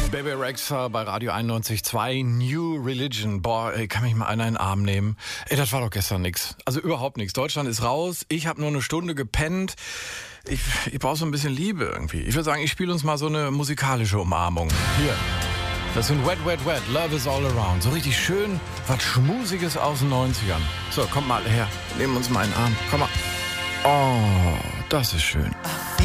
Bebe Rexha bei Radio 91.2, New Religion. Boah, ey, kann mich mal einer in den Arm nehmen? Ey, das war doch gestern nix. Also überhaupt nichts. Deutschland ist raus. Ich habe nur eine Stunde gepennt. Ich brauche so ein bisschen Liebe irgendwie. Ich würde sagen, ich spiele uns mal so eine musikalische Umarmung. Hier. Das sind Wet, Wet, Wet, Love is all around. So richtig schön, was Schmusiges aus den 90ern. So, kommt mal her. Nehmen uns mal einen Arm. Komm mal. Oh, das ist schön.